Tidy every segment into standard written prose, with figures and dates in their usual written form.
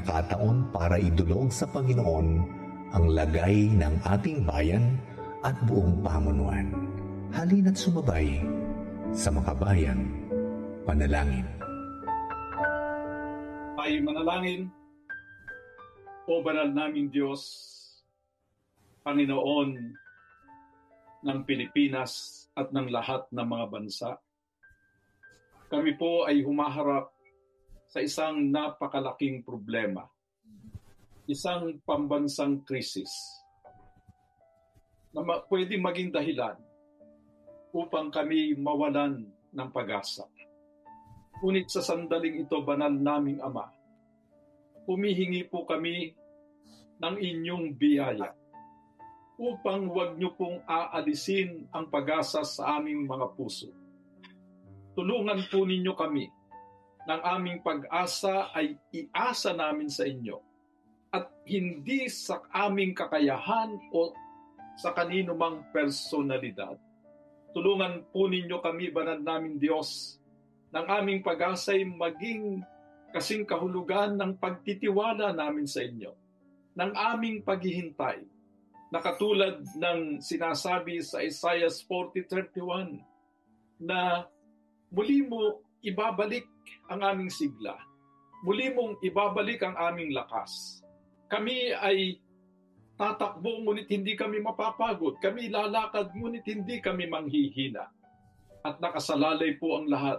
pagkakataon para idulog sa Panginoon ang lagay ng ating bayan at buong pamunuan. Halina't sumabay sa Makabayan Panalangin. Ay manalangin. O banal naming Diyos, Panginoon ng Pilipinas at ng lahat ng mga bansa, kami po ay humaharap sa isang napakalaking problema, isang pambansang krisis na pwedeng maging dahilan upang kami mawalan ng pag-asa. Ngunit sa sandaling ito, banal naming Ama, humihingi po kami ng inyong biyaya upang huwag niyo pong aalisin ang pag-asa sa aming mga puso. Tulungan po ninyo kami ng aming pag-asa ay iasa namin sa inyo at hindi sa aming kakayahan o sa kanino mang personalidad. Tulungan po ninyo kami, banal naming Diyos, ng aming pag-asa ay maging kasing kahulugan ng pagtitiwala namin sa inyo, ng aming paghihintay, na katulad ng sinasabi sa Isaiah 40:31, na muli mo ibabalik ang aming sigla, muli mong ibabalik ang aming lakas. Kami ay tatakbo ngunit hindi kami mapapagod, kami lalakad ngunit hindi kami manghihina. At nakasalalay po ang lahat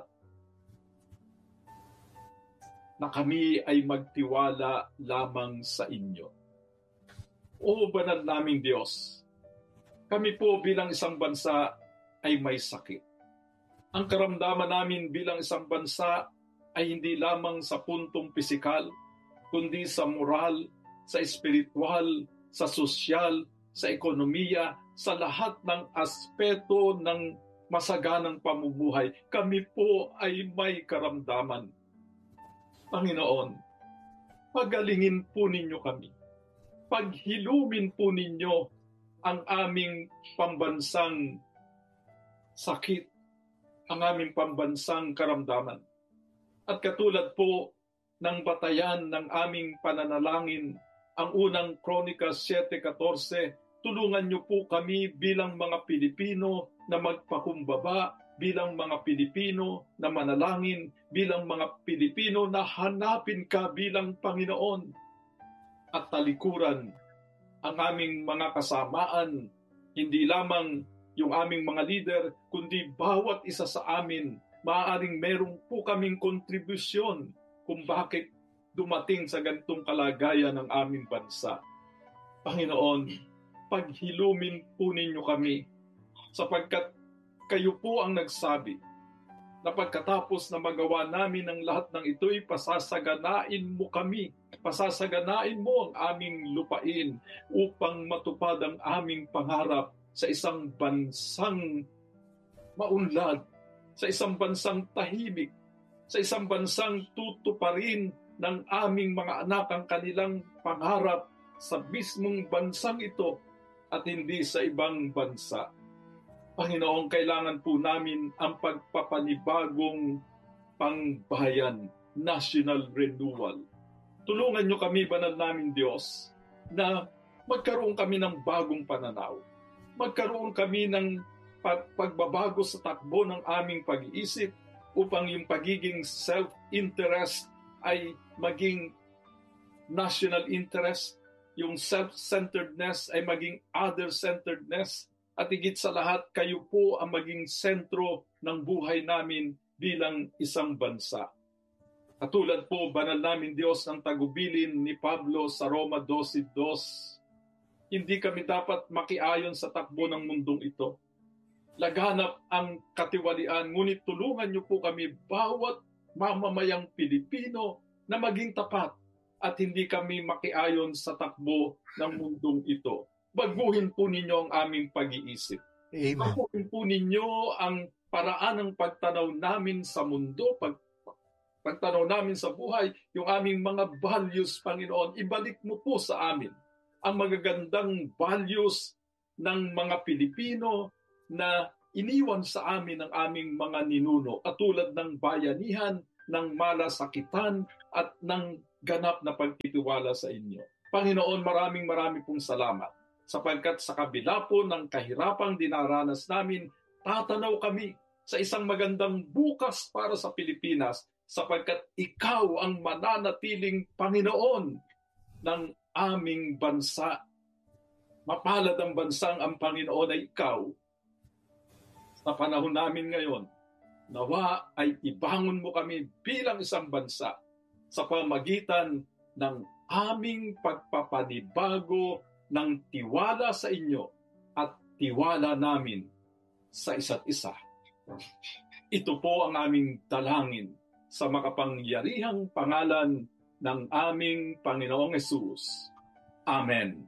na kami ay magtiwala lamang sa inyo. O banal naming Diyos, kami po bilang isang bansa ay may sakit. Ang karamdaman namin bilang isang bansa ay hindi lamang sa puntong pisikal, kundi sa moral, sa espiritual, sa sosyal, sa ekonomiya, sa lahat ng aspeto ng masaganang pamumuhay. Kami po ay may karamdaman. Panginoon, pagalingin po ninyo kami. Paghilumin po ninyo ang aming pambansang sakit, ang aming pambansang karamdaman. At katulad po ng batayan ng aming pananalangin, ang unang Chronicles 7:14, tulungan niyo po kami bilang mga Pilipino na magpakumbaba, bilang mga Pilipino na manalangin, bilang mga Pilipino na hanapin ka bilang Panginoon. At talikuran ang aming mga kasamaan, hindi lamang yung aming mga leader, kundi bawat isa sa amin, maaaring merong po kaming kontribusyon kung bakit dumating sa ganitong kalagayan ng aming bansa. Panginoon, paghilumin po ninyo kami, sapagkat kayo po ang nagsabi na pagkatapos na magawa namin ang lahat ng ito'y pasasaganain mo kami, pasasaganain mo ang aming lupain upang matupad ang aming pangarap sa isang bansang maunlad, sa isang bansang tahimik, sa isang bansang tutuparin ng aming mga anak ang kanilang pangarap sa mismong bansang ito at hindi sa ibang bansa. Panginoon, kailangan po namin ang pagpapanibagong pangbayan, national renewal. Tulungan niyo kami, banal naming Diyos, na magkaroon kami ng bagong pananaw. Magkaroon kami ng pagbabago sa takbo ng aming pag-iisip upang yung pagiging self-interest ay maging national interest, yung self-centeredness ay maging other-centeredness, at higit sa lahat, kayo po ang maging sentro ng buhay namin bilang isang bansa. Katulad po, banal namin Diyos, ng tagubilin ni Pablo sa Roma 12:2, hindi kami dapat makiayon sa takbo ng mundong ito. Laganap ang katiwalian, ngunit tulungan niyo po kami, bawat mamamayang Pilipino, na maging tapat at hindi kami makiayon sa takbo ng mundong ito. Baguhin po ninyo ang aming pag-iisip. Amen. Baguhin po ninyo ang paraan ng pagtanaw namin sa mundo, pagtanaw namin sa buhay, yung aming mga values, Panginoon. Ibalik mo po sa amin ang magagandang values ng mga Pilipino na iniwan sa amin ng aming mga ninuno, katulad ng bayanihan, ng malasakitan, at ng ganap na pagtitiwala sa inyo. Panginoon, maraming pong salamat sapagkat sa kabila po ng kahirapang dinaranas namin, tatanaw kami sa isang magandang bukas para sa Pilipinas sapagkat ikaw ang mananatiling Panginoon ng aming bansa. Mapalad ang bansang ang Panginoon ay ikaw. Sa panahon namin ngayon, nawa ay ibangon mo kami bilang isang bansa sa pamagitan ng aming pagpapanibago ng tiwala sa inyo at tiwala namin sa isa't isa. Ito po ang aming dalangin sa makapangyarihang pangalan ng aming Panginoong Hesus. Amen.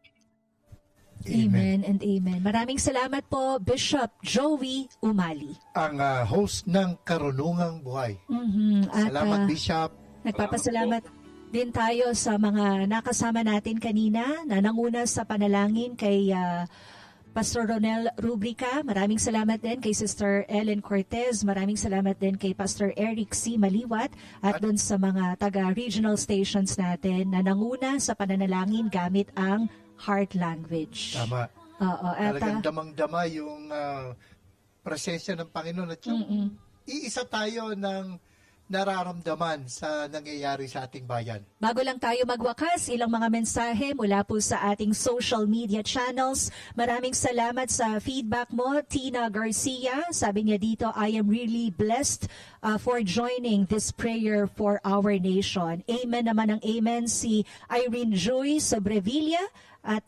Amen and amen. Maraming salamat po, Bishop Joey Umali. Ang host ng Karunungang Buhay. Salamat, Bishop. Nagpapasalamat din tayo sa mga nakasama natin kanina na nanguna sa panalangin kay Pastor Ronel Rubrica. Maraming salamat din kay Sister Ellen Cortez. Maraming salamat din kay Pastor Eric C. Maliwat at dun sa mga taga-regional stations natin na nanguna sa pananalangin gamit ang heart language. Tama. Talagang damang-dama yung presensya ng Panginoon at yung iisa tayo ng nararamdaman sa nangyayari sa ating bayan. Bago lang tayo magwakas, ilang mga mensahe mula po sa ating social media channels. Maraming salamat sa feedback mo, Tina Garcia. Sabi niya dito, I am really blessed for joining this prayer for our nation. Amen naman ang amen si Irene Joy Sobrevilla at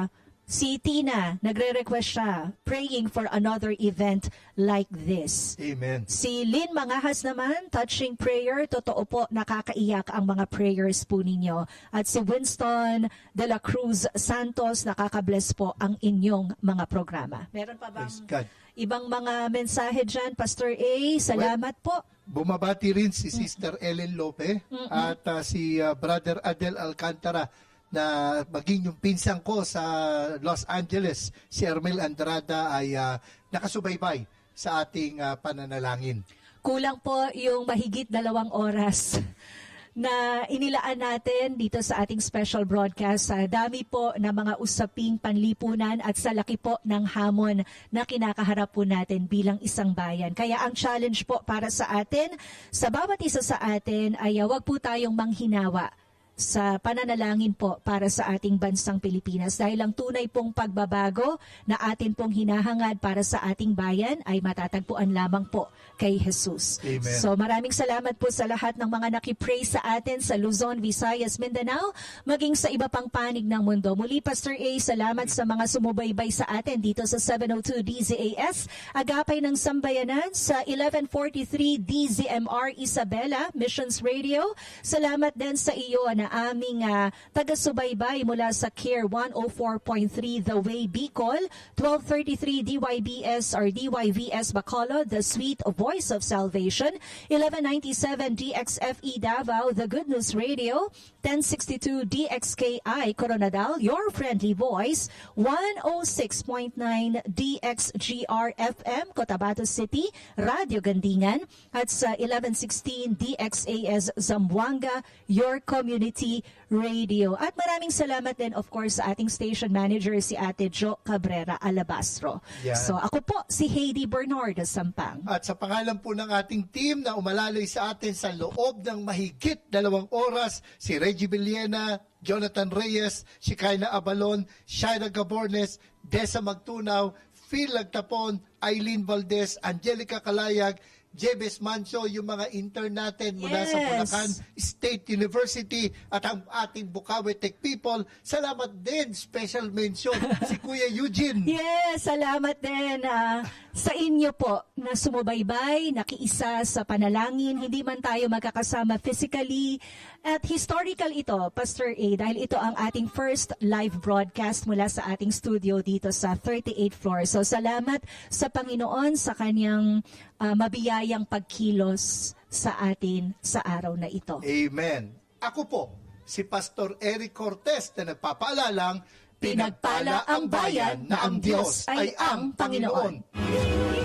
si Tina, nagre-request siya, praying for another event like this. Amen. Si Lynn Mangahas naman, touching prayer, totoo po, nakakaiyak ang mga prayers po ninyo. At si Winston de la Cruz Santos, nakakabless po ang inyong mga programa. Meron pa bang ibang mga mensahe dyan, Pastor A? Salamat po. Bumabati rin si Sister Ellen Lope at si Brother Adel Alcantara na maging yung pinsang ko sa Los Angeles, si Ermel Andrada ay nakasubaybay sa ating pananalangin. Kulang po yung mahigit 2 oras na inilaan natin dito sa ating special broadcast. Sa dami po ng mga usaping panlipunan at sa laki po ng hamon na kinakaharap po natin bilang isang bayan. Kaya ang challenge po para sa atin, sa bawat isa sa atin ay wag po tayong manghinawa sa pananalangin po para sa ating bansang Pilipinas dahil ang tunay pong pagbabago na atin pong hinahangad para sa ating bayan ay matatagpuan lamang po kay Jesus. Amen. So maraming salamat po sa lahat ng mga nakipray sa atin sa Luzon, Visayas, Mindanao, maging sa iba pang panig ng mundo. Muli, Pastor A, salamat sa mga sumubaybay sa atin dito sa 702 DZAS, Agapay ng Sambayanan, sa 1143 DZMR Isabela, Missions Radio. Salamat din sa iyo na aming taga-subaybay mula sa CARE 104.3 The Way Bicol, 1233 DYBS or DYVS Bacolod, The Sweet Voice of Salvation, 1197 DXFE Davao, The Good News Radio, 1062 DXKI Coronadal, Your Friendly Voice, 106.9 DXGR FM Cotabato City, Radio Gandingan, at sa 1116 DXAS Zamboanga, Your Community Radio. At maraming salamat din, of course, sa ating station manager, si Ate Jo Cabrera Alabastro. Yan. So ako po, si Heidi Bernardo Sampang. At sa pangalan po ng ating team na umalalay sa atin sa loob ng mahigit 2 oras, si Reggie Villena, Jonathan Reyes, si Kaina Abalon, Shaira Gabornes, Desa Magtunaw, Phil Lagtapon, Eileen Valdez, Angelica Kalayag, Jebes Manso, yung mga intern natin mula sa Bulacan State University at ang ating Bukawi Tech People. Salamat din, special mention si Kuya Eugene. Yes, salamat din sa inyo po na sumubaybay, nakiisa sa panalangin. Hindi man tayo magkakasama physically at historical ito, Pastor A, dahil ito ang ating first live broadcast mula sa ating studio dito sa 38th floor. So salamat sa Panginoon sa kanyang mabiyayang pagkilos sa atin sa araw na ito. Amen. Ako po, si Pastor Eric Cortez na nagpapaalalang, pinagpala ang bayan na ang Diyos ay ang Panginoon.